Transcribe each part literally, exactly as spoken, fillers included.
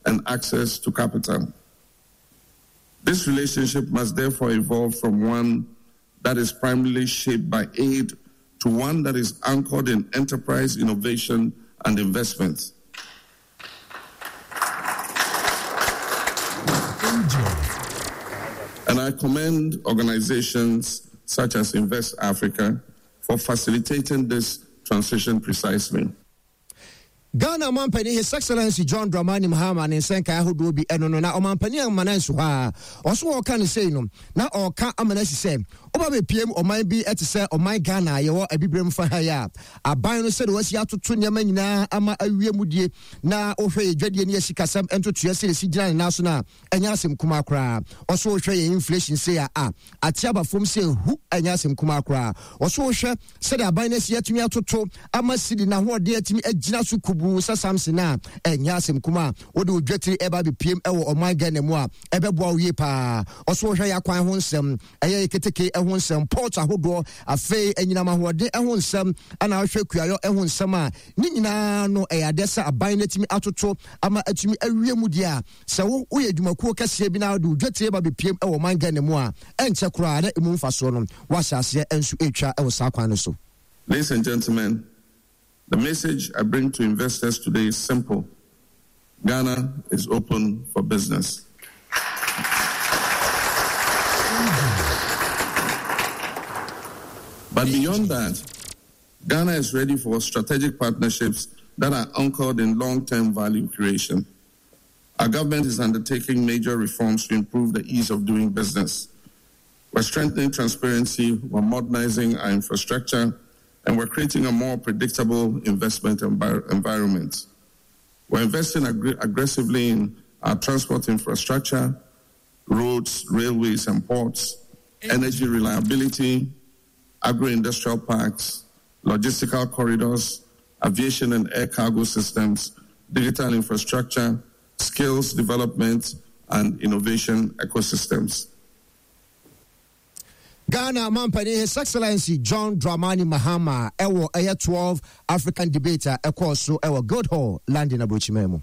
and access to capital. This relationship must therefore evolve from one that is primarily shaped by aid to one that is anchored in enterprise, innovation, and investment. And I commend organizations such as Invest Africa for facilitating this transition precisely. Ghana Mampani, His Excellency John Dramani Mahama, and Senka Hudu be enono na Omampani and Manansuha. Also, can say no. Now, or can't Amanesi say, Oba P M or might be at say, or my Ghana, you are a bibrim for haya. A bino said was ya to Tunyamana, Ama Awemudi, na Ofe, Jedian Yashikasam, and to Triasi, Sijan National, and Yasim Kumakra. Also, share inflation say, ah, at Yaba Fum say, who and Yasim Kumakra. Also, share said a binus yet me out to Ama Sidi na who dear to me at Jinasuku. Sa Samsona and Yasim Kuma, what do Jetty ever be P M or my Ganemwa, ever bow yepa, or so Shaya Kwan Honsem, a Yaketeke, a Honsem, Porta Hodo, a Fay, and Yamahua de a Honsem, and I'll show you a Honsama, Nina no a Adessa, a binary out of top, Ama at me a Remudia. So we do Makoka Sabina do Jetty ever be P M or my Ganemwa, and Chakra, the Munfasonum, was as yet and Sucha or Saquanoso. Ladies and gentlemen, the message I bring to investors today is simple. Ghana is open for business. But beyond that, Ghana is ready for strategic partnerships that are anchored in long-term value creation. Our government is undertaking major reforms to improve the ease of doing business. We're strengthening transparency, we're modernizing our infrastructure, and we're creating a more predictable investment envir- environment. We're investing ag- aggressively in our transport infrastructure, roads, railways, and ports, energy reliability, agro-industrial parks, logistical corridors, aviation and air cargo systems, digital infrastructure, skills development, and innovation ecosystems. Ghana Mampani, His Excellency John Dramani Mahama, Ewo Air twelve African debater, Ekoso, Ewo Godhall, Landing Abuchimemo.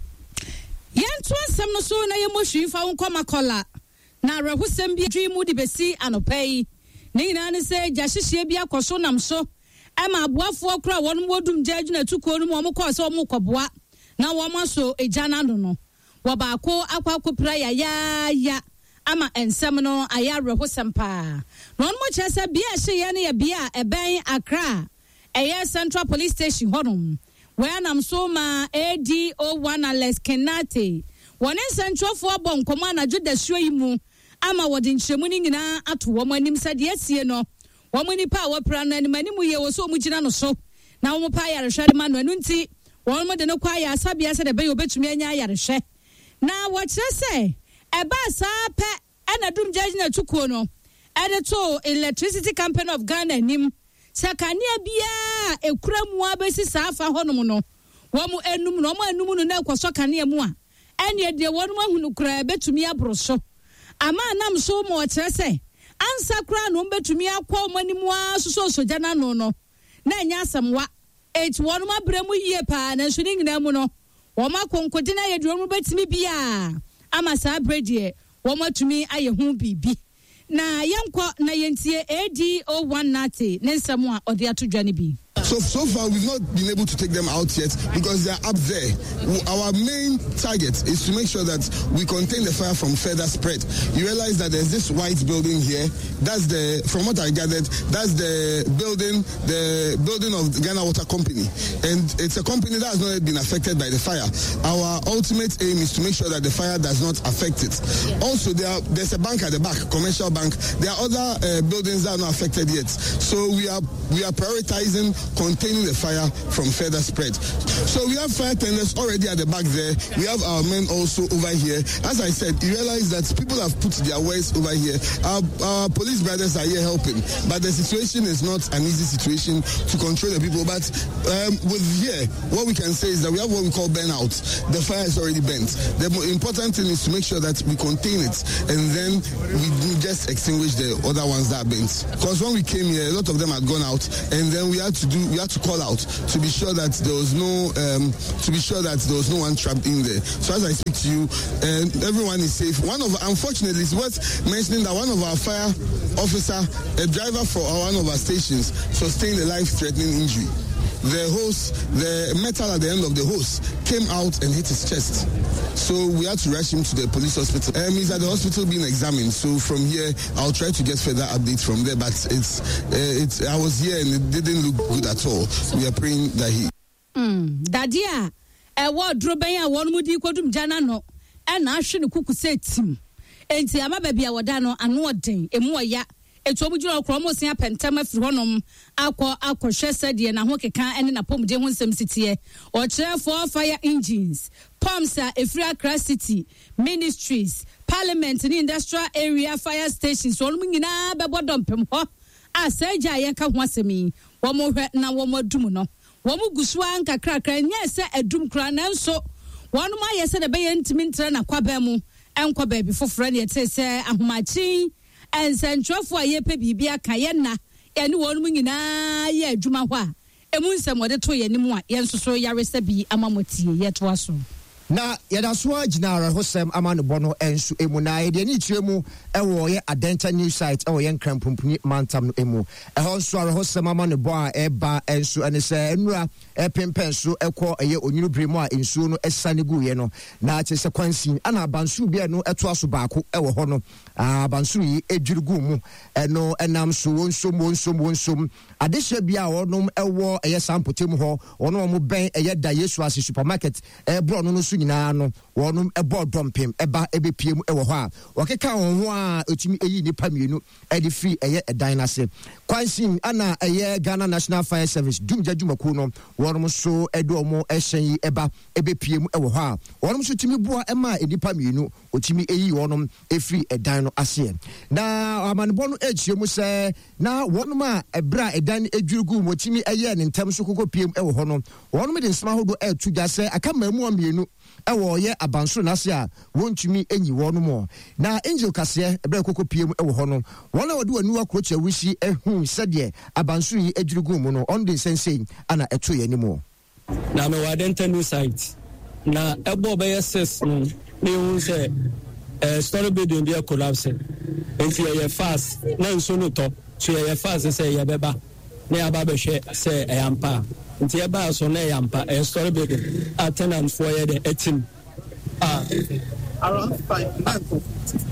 Yantua Samnoso, na Yamoshi, found Komakola, Nara Husembi, Dream Moody Bessie, and Opay. Nina say, Jashibia Kosonam so, Emma Buafo, one wordum judge, and two cornum, Mokos, or Mokobwa. Now, Wamaso, a Janano. Wabako, Aquaco Praia, ya, ya. Ama ensemino ayare hosampa. Non mo chese bia hye ne bia eben Accra. Eye Central Police Station honum. Where nam so ma A D O one Alex Kenate. One central for bon komana juda hwe mu. Ama wode nhyemu ni nyina ato wo manim sade asie no. Wo mani pa wo pra na ni mu ye wo so mu gina no so. Na wo pa yare hwede ma no nti. Wo mo de no kwa ya sabia se de be obetumi anya yare hwe. Na wo chese Eba sape ena dum judge na tuko no ene to Electricity Company of Ghana nim sakania bia ekura mu abesi safa honom no wo mu enum no mo enum no na ekoso kania mu a ene de wo no ahunu kura betumi abroso ama nam so mo kire se ansa kura no betumi akwa mo anim a soso soja na no no na nya asamwa et wo no abremu yie pa na nso ni ngina mu no wo makonkodi na ye de wo mu betumi bia ama sa bredie wo matumi aye hu bibi na yanko na yentie A D O one ninety ne nsamo a ode atodwane bi. So, so far, we've not been able to take them out yet because they're up there. Our main target is to make sure that we contain the fire from further spread. You realize that there's this white building here. That's the, from what I gathered, that's the building, the building of the Ghana Water Company. And it's a company that has not been affected by the fire. Our ultimate aim is to make sure that the fire does not affect it. Also, there are, there's a bank at the back, commercial bank. There are other uh, buildings that are not affected yet. So we are, we are prioritizing containing the fire from further spread. So we have fire tenders already at the back there. We have our men also over here. As I said, you realize that people have put their wares over here. Our, our police brothers are here helping, but the situation is not an easy situation to control the people. But um, with here, what we can say is that we have what we call burnout. The fire is already burnt. The important thing is to make sure that we contain it, and then we just extinguish the other ones that are burnt. Because when we came here, a lot of them had gone out, and then we had to do we had to call out to be sure that there was no um, to be sure that there was no one trapped in there. So as I speak to you, uh, everyone is safe. One of unfortunately, it's worth mentioning that one of our fire officer, a driver for one of our stations, sustained a life-threatening injury. The hose, the metal at the end of the hose came out and hit his chest. So we had to rush him to the police hospital. Um, he's at the hospital being examined. So from here, I'll try to get further updates from there. But it's, uh, it's. I was here and it didn't look good at all. We are praying that he. Hmm. Dadia, a word drobaya one mudi kodum jana no, and I shouldn't cook say tim. And see, I'm a baby awadano and what day, a more ya. It's what you almost say pentama fronum, aqua, aqua, said, and a hockey can and a pump demon some city, or chair for fire engines, pumps are a free crash city, ministries, parliament, and industrial area fire stations, all meaning a babadum. I say, Jayanka wants me, one more now, one more dumuno, one more guswanka cracker, and yes, a doom crown, and so one of my yes, a bay intimate and a quabemu, and quabe before Freddy say, I'm my tea. And Central for a yepe bibia kayena, and one wing in a year, Jumawa. A moon some what the toy anymore, yes, so yaresta be a mamoti, yet was so. Na yadaswa jinara hosem amano bono ensu emu na ede ni tiremu ewo ye Adenta news site ewo ye nkrampumpunyi mantam no emu ehon so ara hosem amano bo a eba ensu ene se enura epempensu ekọ eye onyunu bremu a ensu no esane guye no na che se kwansin ana abansu bia no eto aso baako ewo ho no abansu yi edwurugu mu eno enam so wonsom wonsom wonsom adehye bia wonom ewo eye sampotemu ho wono mo ben eye da Yesu ase supermarket e bro no so nyina no wonum ebo dompem eba ebepiem ewo ho a okeka won ho a otimi eyi nipa mienu edi free eye edan nase kwansin ana eye Ghana National Fire Service dumja dwumako no wonum so edo mo ehyen eba ebepiem ewo ho a wonum so timi boa ema enipa mienu otimi eyi wonum efree edan no ase na amanbo no echiemu se na wonum a ebra edan edwurugu mo timi eye ne ntam so kokopiem ewo ho no wonum de nsema hodo etu gya se aka mamu mienu ewo ye abansoro nase a wontumi enyi wono mo na angel kase ebere kokopiem ewo ho no wona wode wanu akrochi awusi ehun sede abansoro yi adwurugu mu no on the sense ana eto ye ni mo na me Adenta news site na ebo be yes no me hu se eh story building dey collapse enti ye fast na nso no to so ye fast se ye beba na ya ba be hwe se e ampa nti e ba so na e ampa e story building a tenant for ye the eighteen ah around five months